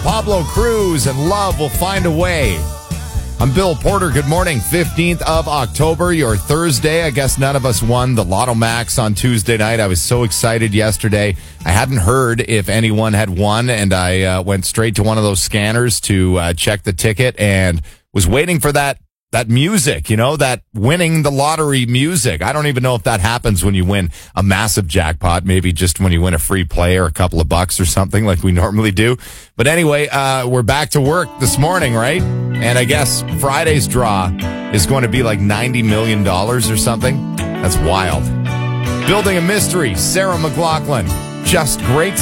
Pablo Cruz and Love Will Find a Way. I'm Bill Porter. Good morning. 15th of October, your Thursday. I guess none of us won the Lotto Max on Tuesday night. I was so excited yesterday. I hadn't heard if anyone had won, and I went straight to one of those scanners to check the ticket and was waiting for that music, that winning the lottery music. I don't even know if that happens when you win a massive jackpot, maybe just when you win a free play or a couple of bucks or something like we normally do. But anyway, we're back to work this morning, right? And I guess Friday's draw is going to be like $90 million or something. That's wild. Building a Mystery, Sarah McLachlan. Just great